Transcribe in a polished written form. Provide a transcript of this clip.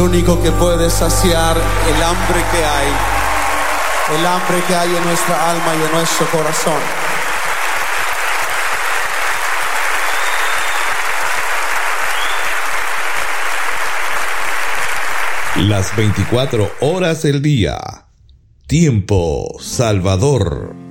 El único que puede saciar el hambre que hay en nuestra alma y en nuestro corazón. Las 24 horas del día. Tiempo Salvador.